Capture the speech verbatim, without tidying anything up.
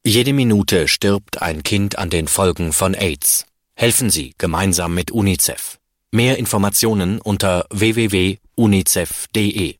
Jede Minute stirbt ein Kind an den Folgen von AIDS. Helfen Sie gemeinsam mit UNICEF. Mehr Informationen unter w w w punkt unicef punkt de